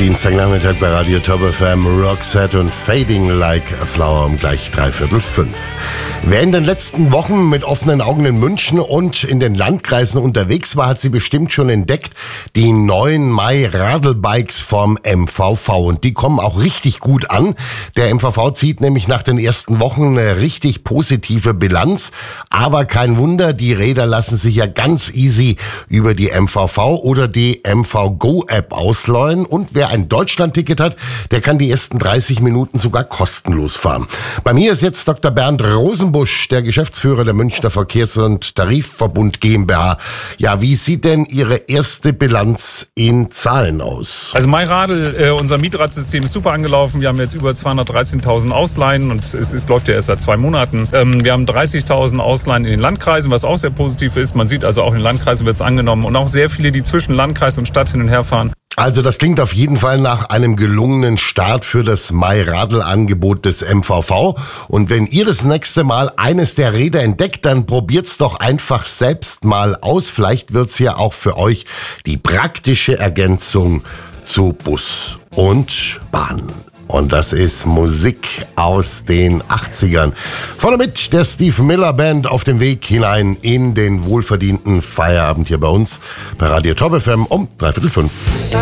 Dienstagnachmittag bei Radio Top FM, Roxette und Fading Like a Flower um gleich 5:45. Wer in den letzten Wochen mit offenen Augen in München und in den Landkreisen unterwegs war, hat sie bestimmt schon entdeckt, die neuen Mai-Radl-Bikes vom MVV. Und die kommen auch richtig gut an. Der MVV zieht nämlich nach den ersten Wochen eine richtig positive Bilanz. Aber kein Wunder, die Räder lassen sich ja ganz easy über die MVV oder die MVGo-App ausleihen. Und wer ein Deutschland-Ticket hat, der kann die ersten 30 Minuten sogar kostenlos fahren. Bei mir ist jetzt Dr. Bernd Rosenbusch, der Geschäftsführer der Münchner Verkehrs- und Tarifverbund GmbH. Ja, wie sieht denn Ihre erste Bilanz in Zahlen aus? Also MyRadl, unser Mietradsystem ist super angelaufen. Wir haben jetzt über 213.000 Ausleihen und es läuft ja erst seit 2 Monaten. Wir haben 30.000 Ausleihen in den Landkreisen, was auch sehr positiv ist. Man sieht also auch in den Landkreisen wird es angenommen und auch sehr viele, die zwischen Landkreis und Stadt hin und her fahren. Also das klingt auf jeden Fall nach einem gelungenen Start für das MyRadl-Angebot des MVV. Und wenn ihr das nächste Mal eines der Räder entdeckt, dann probiert's doch einfach selbst mal aus. Vielleicht wird's ja auch für euch die praktische Ergänzung zu Bus und Bahn. Und das ist Musik aus den 80ern. Vorne mit der Steve Miller Band auf dem Weg hinein in den wohlverdienten Feierabend hier bei uns bei Radio Top FM um 4:45.